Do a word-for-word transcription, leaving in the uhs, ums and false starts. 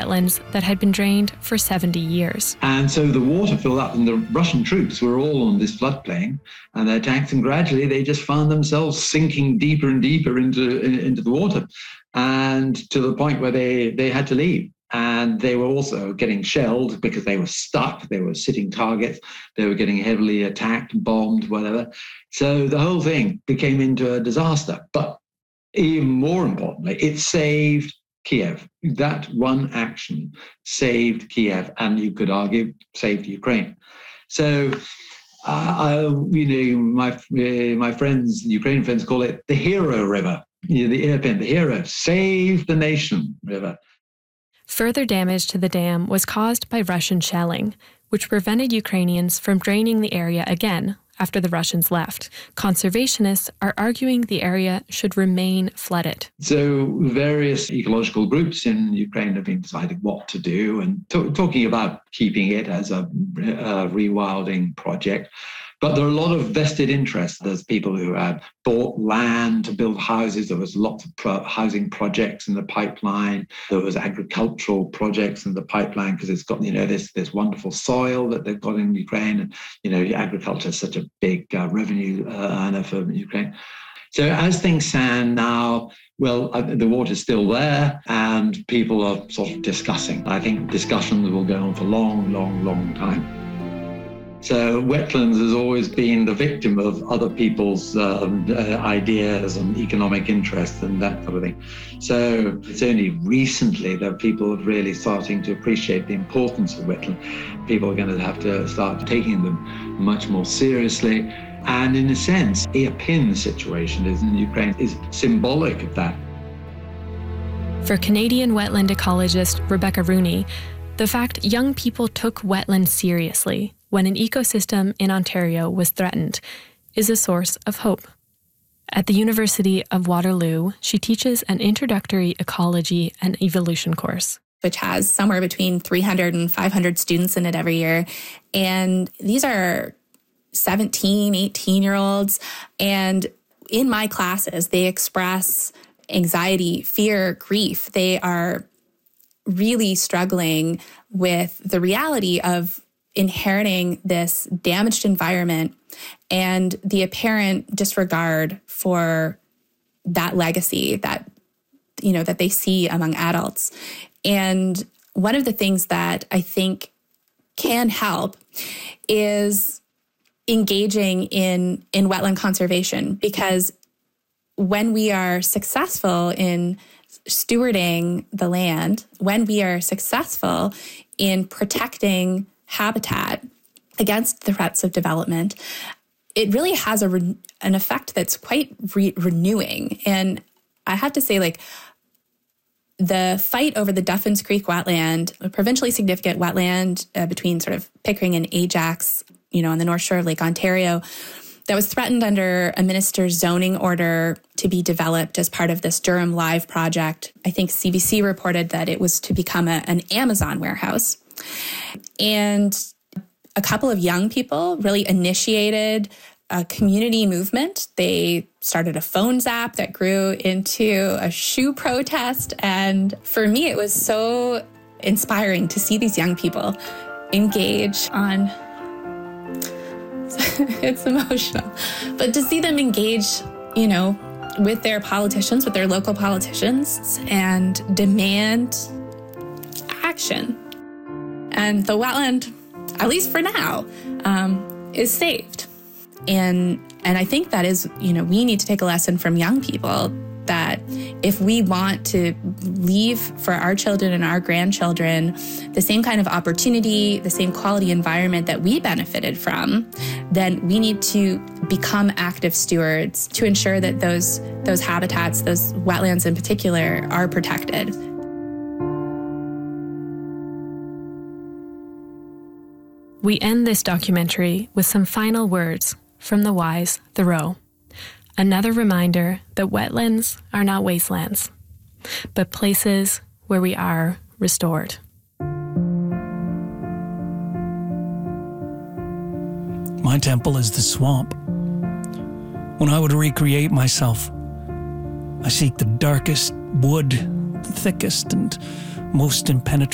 wetlands that had been drained for seventy years. And so the water filled up, and the Russian troops were all on this floodplain, and their tanks, and gradually they just found themselves sinking deeper and deeper into, into the water, and to the point where they, they had to leave. And they were also getting shelled because they were stuck. They were sitting targets. They were getting heavily attacked, bombed, whatever. So the whole thing became into a disaster. But even more importantly, it saved Kiev. That one action saved Kiev, and you could argue saved Ukraine. So, uh, I, you know, my uh, my friends, Ukrainian friends, call it the hero river. You know, the Irpin, the hero, saved the nation river. Further damage to the dam was caused by Russian shelling, which prevented Ukrainians from draining the area again after the Russians left. Conservationists are arguing the area should remain flooded. So various ecological groups in Ukraine have been deciding what to do and t- talking about keeping it as a, a rewilding project. But there are a lot of vested interests. There's people who had bought land to build houses. There was lots of pro- housing projects in the pipeline. There was agricultural projects in the pipeline because it's got, you know, this this wonderful soil that they've got in Ukraine. And, you know, agriculture is such a big uh, revenue uh, earner for Ukraine. So as things stand now, well, uh, the water's still there and people are sort of discussing. I think discussions will go on for a long, long, long time. So wetlands has always been the victim of other people's um, uh, ideas and economic interests and that sort of thing. So it's only recently that people are really starting to appreciate the importance of wetlands. People are going to have to start taking them much more seriously. And in a sense, Irpin's situation is in Ukraine is symbolic of that. For Canadian wetland ecologist Rebecca Rooney, the fact young people took wetlands seriously when an ecosystem in Ontario was threatened is a source of hope. At the University of Waterloo, she teaches an introductory ecology and evolution course, which has somewhere between three hundred and five hundred students in it every year. And these are seventeen, eighteen-year-olds. And in my classes, they express anxiety, fear, grief. They are really struggling with the reality of inheriting this damaged environment and the apparent disregard for that legacy that, you know, that they see among adults. And one of the things that I think can help is engaging in, in wetland conservation, because when we are successful in stewarding the land, when we are successful in protecting habitat against the threats of development, it really has a re- an effect that's quite re- renewing. And I have to say, like, the fight over the Duffins Creek wetland, a provincially significant wetland uh, between sort of Pickering and Ajax, you know, on the north shore of Lake Ontario, that was threatened under a minister's zoning order to be developed as part of this Durham Live project. I think C B C reported that it was to become a, an Amazon warehouse. And a couple of young people really initiated a community movement. They started a phones app that grew into a shoe protest. And for me, it was so inspiring to see these young people engage on... It's emotional. But to see them engage, you know, with their politicians, with their local politicians, and demand action. And the wetland, at least for now, um, is saved. And and I think that is, you know, we need to take a lesson from young people that if we want to leave for our children and our grandchildren the same kind of opportunity, the same quality environment that we benefited from, then we need to become active stewards to ensure that those those habitats, those wetlands in particular, are protected. We end this documentary with some final words from the wise Thoreau. Another reminder that wetlands are not wastelands, but places where we are restored. My temple is the swamp. When I would recreate myself, I seek the darkest wood, the thickest and most impenetrable